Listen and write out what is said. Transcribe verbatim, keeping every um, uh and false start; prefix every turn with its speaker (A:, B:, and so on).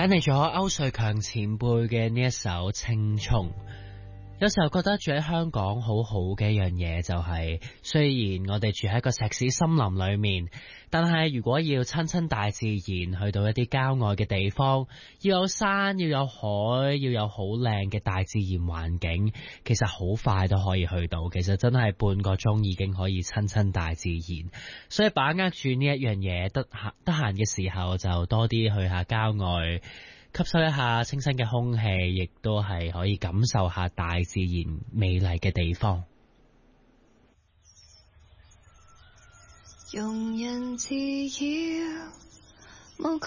A: 揀嚟咗歐瑞強前輩嘅呢一首《青蔥》。有時候覺得住喺香港好好嘅一樣嘢就係，雖然我哋住喺個石屎森林裏面，但係如果要親親大自然，去到一啲郊外嘅地方，要有山，要有海，要有好靚嘅大自然環境，其實好快都可以去到。其實真係半個鐘已經可以親親大自然，所以把握住呢一樣嘢，得閒得閒嘅時候就多啲去下郊外，吸收一下清新嘅空氣，亦都係可以感受下大自然美麗嘅地方。
B: 庸人自擾